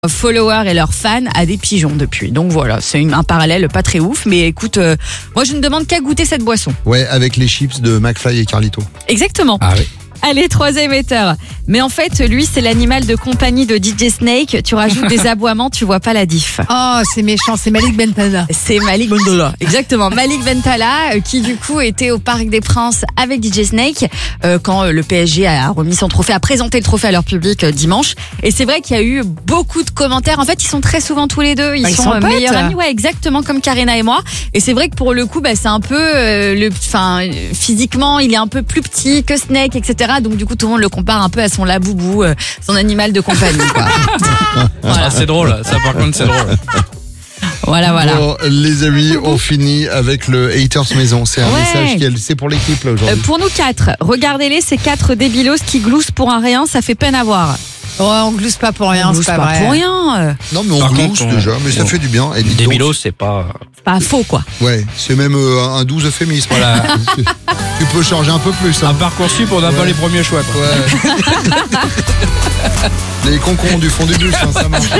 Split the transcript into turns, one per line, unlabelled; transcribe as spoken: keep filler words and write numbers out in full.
followers et leurs fans à des pigeons depuis. Donc voilà, c'est une, un parallèle pas très ouf, mais écoute, euh, moi je ne demande qu'à goûter cette boisson.
Ouais, avec les chips de McFly et Carlito.
Exactement.
Ah oui.
Allez, troisième émetteur. Mais en fait, lui, c'est l'animal de compagnie de D J Snake. Tu rajoutes des aboiements, tu vois pas la diff.
Oh, c'est méchant, c'est Malik Bentala.
C'est Malik Bentala. Exactement. Malik Bentala, euh, qui du coup était au Parc des Princes avec D J Snake euh, quand euh, le P S G a remis son trophée, a présenté le trophée à leur public euh, dimanche. Et c'est vrai qu'il y a eu beaucoup de commentaires. En fait, ils sont très souvent tous les deux. Ils,
bah, ils
sont,
sont
euh,
potes.
meilleurs amis. Ouais, exactement comme Karina et moi. Et c'est vrai que pour le coup, bah, c'est un peu, euh, le, enfin, physiquement, il est un peu plus petit que Snake, et cetera. Donc du coup, tout le monde le compare un peu à son laboubou, euh, son animal de compagnie. Quoi.
Voilà. Ah, c'est drôle, ça par contre c'est drôle.
Voilà, voilà.
Bon, les amis, on finit avec le Haters Maison. C'est un
Ouais.
message qui est, c'est pour l'équipe là
Euh,
aujourd'hui.
pour nous quatre, regardez-les, ces quatre débilos qui gloussent pour un rien, ça fait peine à voir.
Oh, on glousse pas pour rien,
On
c'est
glousse
pas,
pas
vrai.
pour rien. euh,
Non, mais on
Par
glousse
contre, on-
déjà, mais ça
on-
fait du bien. Et dites donc,
Débilos, c'est pas.
C'est pas faux, quoi.
ouais, c'est même euh, un doux euphémisme.
Voilà.
Tu peux changer un peu plus.
Un
Hein.
Parcoursup, on n'a
Ouais.
pas les premiers choix, quoi.
Ouais. Les concons du fond du bus, hein, ça marche.